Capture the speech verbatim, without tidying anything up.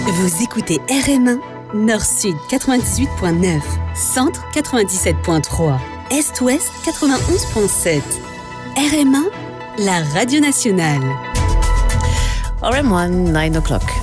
Vous écoutez R M un, Nord-Sud quatre-vingt-dix-huit virgule neuf, Centre quatre-vingt-dix-sept virgule trois, Est-Ouest quatre-vingt-onze virgule sept. R M un, la radio nationale. R M one, nine o'clock.